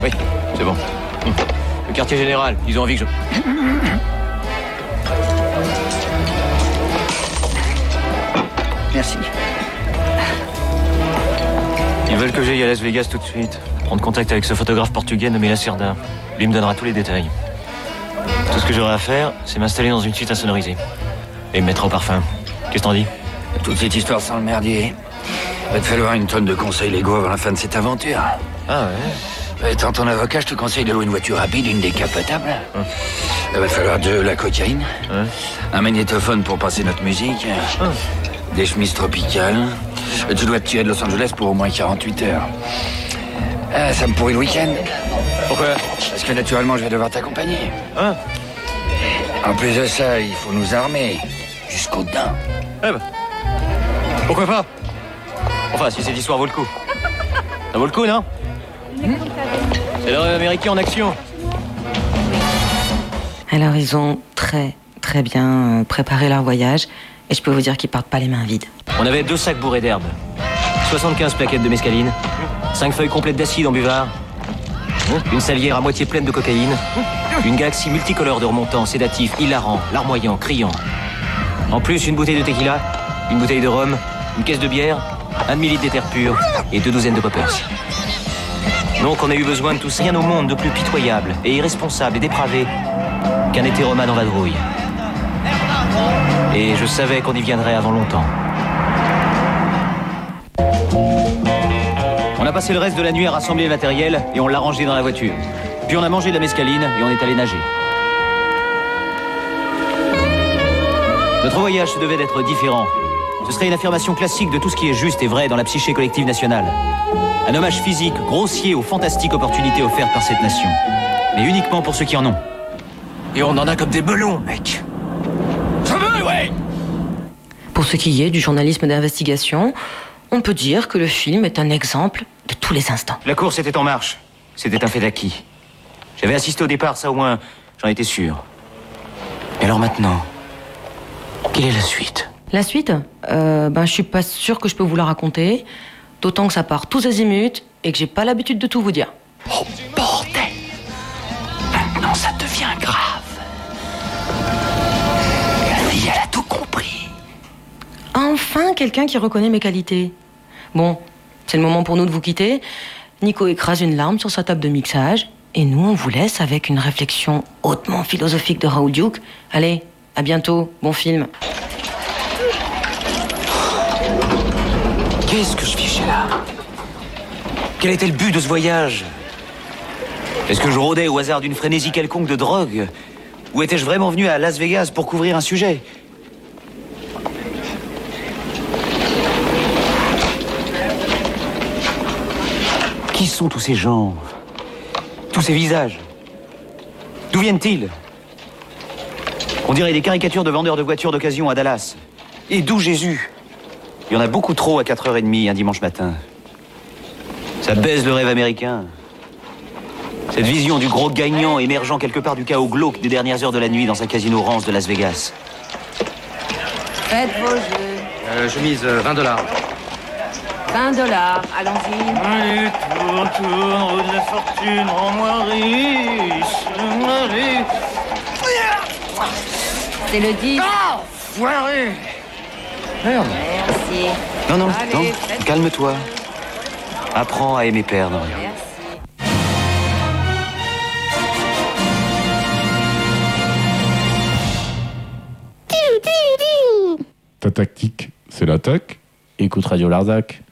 Oui, c'est bon. Le quartier général, ils ont envie que je... Merci. Ils veulent que j'aille à Las Vegas tout de suite. Prendre contact avec ce photographe portugais nommé Lacerda. Lui me donnera tous les détails. Tout ce que j'aurai à faire, c'est m'installer dans une suite insonnorisée. Et me mettre au parfum. Qu'est-ce que t'en dis? Toute cette histoire sans le merdier. Va te falloir une tonne de conseils légaux avant la fin de cette aventure. Ah ouais? Étant ton avocat, je te conseille de louer une voiture rapide, une décapotable. Il va te falloir de la cocaïne. Un magnétophone pour passer notre musique. Des chemises tropicales. Tu dois te tuer de Los Angeles pour au moins 48 heures. Ça me pourrit le week-end. Pourquoi? Parce que naturellement, je vais devoir t'accompagner. En plus de ça, il faut nous armer. Jusqu'aux dents. Eh ben, pourquoi pas? Enfin, si cette histoire vaut le coup. Ça vaut le coup, non? C'est le rêve américain en action. Alors, ils ont très bien préparé leur voyage. Et je peux vous dire qu'ils partent pas les mains vides. On avait 2 sacs bourrés d'herbes, 75 plaquettes de mescaline, 5 feuilles complètes d'acide en buvard, une salière à moitié pleine de cocaïne, une galaxie multicolore de remontants, sédatifs, hilarants, larmoyants, criants. En plus, une bouteille de tequila, une bouteille de rhum, une caisse de bière, 1 demi-litre d'éther pur et 2 douzaines de poppers. Donc on a eu besoin de tous, rien au monde de plus pitoyable et irresponsable et dépravé qu'un hétéromane en vadrouille. Et je savais qu'on y viendrait avant longtemps. On a passé le reste de la nuit à rassembler le matériel et on l'a rangé dans la voiture. Puis on a mangé de la mescaline et on est allé nager. Notre voyage se devait d'être différent. Ce serait une affirmation classique de tout ce qui est juste et vrai dans la psyché collective nationale. Un hommage physique, grossier aux fantastiques opportunités offertes par cette nation. Mais uniquement pour ceux qui en ont. Et on en a comme des belons, mec. Pour ce qui est du journalisme d'investigation, on peut dire que le film est un exemple de tous les instants. La course était en marche. C'était un fait acquis. J'avais assisté au départ, ça au moins, j'en étais sûr. Et alors maintenant, quelle est la suite? La suite, je suis pas sûre que je peux vous la raconter, d'autant que ça part tous azimuts et que j'ai pas l'habitude de tout vous dire. Oh, bordel! Maintenant, ça devient grave. La fille, elle a tout compris. Enfin, quelqu'un qui reconnaît mes qualités. Bon, c'est le moment pour nous de vous quitter. Nico écrase une larme sur sa table de mixage et nous, on vous laisse avec une réflexion hautement philosophique de Raoul Duke. Allez, à bientôt, bon film. Qu'est-ce que je fichais là? Quel était le but de ce voyage? Est-ce que je rôdais au hasard d'une frénésie quelconque de drogue? Ou étais-je vraiment venu à Las Vegas pour couvrir un sujet? Qui sont tous ces gens? Tous ces visages? D'où viennent-ils? On dirait des caricatures de vendeurs de voitures d'occasion à Dallas. Et d'où Jésus? Il y en a beaucoup trop à 4h30 un dimanche matin. Ça baise le rêve américain. Cette vision du gros gagnant émergeant quelque part du chaos glauque des dernières heures de la nuit dans un casino rance de Las Vegas. Faites vos jeux. Je mise $20. $20, allons-y. Allez, tourne, roue de la fortune, rends-moi riche. C'est le 10. Ah, foiré! Merde. Merci. Non, Allez, faites- calme-toi. Apprends à aimer perdre. Merci. Ta tactique, c'est l'attaque. Écoute Radio Larzac.